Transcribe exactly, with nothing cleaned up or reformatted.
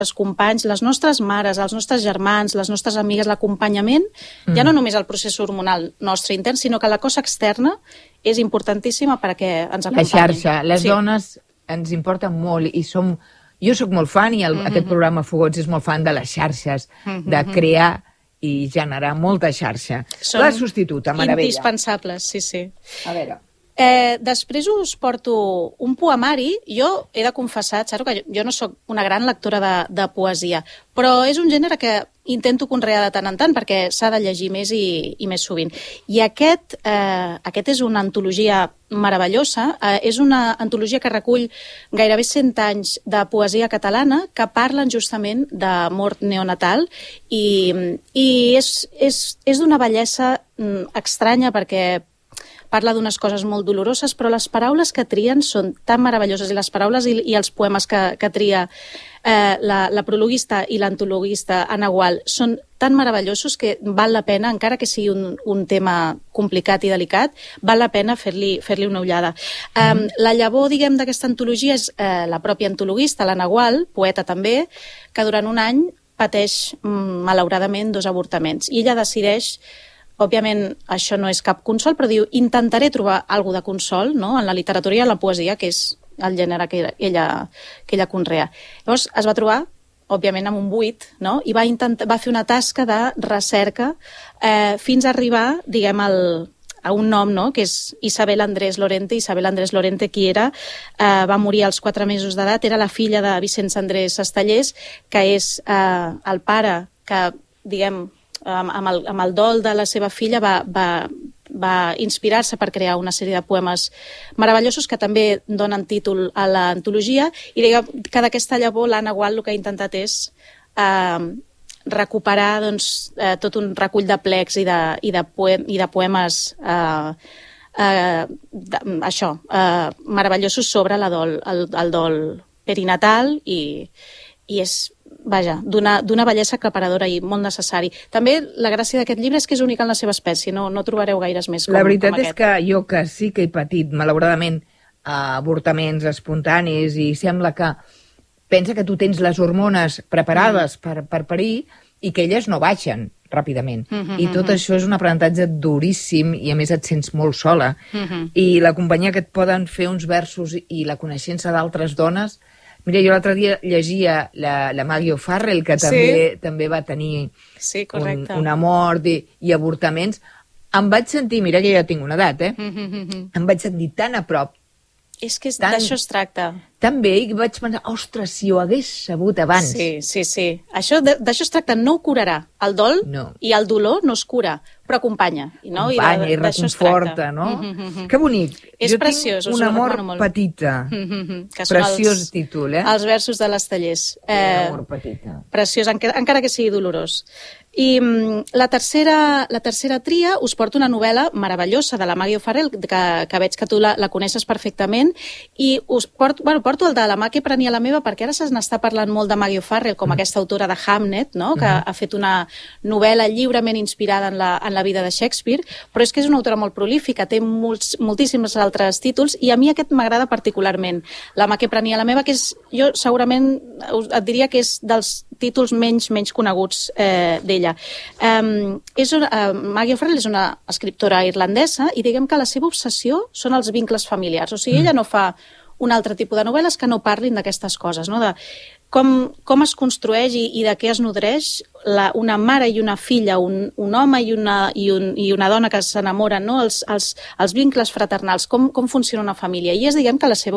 els companys, les nostres mares, els nostres germans, les nostres amigues, l'acompanyament, mm. ja no només el procés hormonal nostre intern, sinó que la cosa externa és importantíssima perquè ens acompanyi. La xarxa, les sí. dones ens importen molt i som... Jo sóc molt fan i el, mm-hmm. aquest programa Fogots és molt fan de les xarxes, mm-hmm. de crear i generar molta xarxa. Són la substituta, meravella. Indispensables, sí, sí. A veure... Eh, després us porto un poemari. Jo he de confessar, Xaro, que jo, jo no sóc una gran lectora de, de poesia, però és un gènere que intento conrear de tant en tant perquè s'ha de llegir més i, i més sovint. I aquest, eh, aquest és una antologia meravellosa, eh, és una antologia que recull gairebé cent anys de poesia catalana que parlen justament de mort neonatal i, i és, és, és d'una bellesa mm, estranya perquè parla d'unes coses molt doloroses, però les paraules que trien són tan meravelloses, i les paraules i, i els poemes que, que tria eh, la, la prologuista i l'antologuista Anna Gual són tan meravellosos que val la pena, encara que sigui un, un tema complicat i delicat, val la pena fer-li fer-li una ullada. Mm. Eh, la llavor, diguem, d'aquesta antologia és eh, la pròpia antologuista, l'Anna Gual, poeta també, que durant un any pateix, mm, malauradament, dos avortaments. I ella decideix... Òbviament, això no és cap consol, però diu, intentaré trobar alguna de consol, no?, en la literatura i en la poesia, que és el gènere que ella, que ella conrea. Llavors, es va trobar, òbviament, amb un buit, no?, i va, intentar, va fer una tasca de recerca eh, fins a arribar, diguem, al, a un nom, no?, que és Isabel Andrés Lorente. Isabel Andrés Lorente, qui era? Eh, va morir als quatre mesos d'edat, era la filla de Vicenç Andrés Estellers, que és eh, el pare que, diguem, amb el, amb el dol de la seva filla va, va, va inspirar-se per crear una sèrie de poemes meravellosos que també donen títol a l'antologia, i diguem que d'aquesta llavor l'Anna Gual el que ha intentat és eh, recuperar doncs, eh, tot un recull de plecs i de, i de, poem, i de poemes eh, eh, de, això, eh, meravellosos sobre la dol, el, el dol perinatal i, i és vaja, d'una bellesa aclaparadora i molt necessari. També la gràcia d'aquest llibre és que és únic en la seva espècie, no, no trobareu gaires més com, la veritat com és que jo, que sí que he patit, malauradament, eh, avortaments espontanis, i sembla que pensa que tu tens les hormones preparades mm. per, per parir i que elles no baixen ràpidament. Mm-hmm, I tot mm-hmm. això és un aprenentatge duríssim i a més et sents molt sola. Mm-hmm. I la companyia que et poden fer uns versos i la coneixença d'altres dones. Mira, jo l'altre dia llegia la, la Maggie O'Farrell, que també, sí. també va tenir sí, un, una mort i, i avortaments. Em vaig sentir, mira que ja tinc una edat, eh? Mm-hmm. Em vaig sentir tan a prop. És que d'això es tracta. Tan bé, i vaig pensar, ostres, si ho hagués sabut abans. Sí, sí, sí. D'això es tracta, no ho curarà. El dol no. i el dolor no es cura, però acompanya. No? Acompanya i, i reconforta, no? Mm-hmm. Que bonic. És jo preciós, tinc un amor petita. Mm-hmm. Preciós els, títol, eh? Els versos de l'Estellers. Eh, un amor petita. Preciós, encara, encara que sigui dolorós. I mm, la, tercera, la tercera tria us porto una novel·la meravellosa de la Maggie O'Farrell, que, que veig que tu la, la coneixes perfectament, i us porto, bueno, porto el de La mà que prenia la meva, perquè ara se n'està parlant molt de Maggie O'Farrell com mm. aquesta autora de Hamnet, no?, que mm. ha fet una novel·la lliurement inspirada en la, en la vida de Shakespeare, però és que és una autora molt prolífica, té molts, moltíssims altres títols, i a mi aquest m'agrada particularment. La mà que prenia la meva, que és, jo segurament et diria que és dels títols menys, menys coneguts eh, d'ella. Um, és una, uh, Maggie O'Farrell és una escriptora irlandesa i diguem que la seva obsessió són els vincles familiars. O sigui, mm. ella no fa un altre tipus de novel·les que no parlin d'aquestes coses, no? De com, com es construeix i, i de què es nodreix la, una mare i una filla, un, un home i una, i, un, i una dona que s'enamoren, no? els, els, els vincles fraternals, com, com funciona una família. I és, diguem, que la seva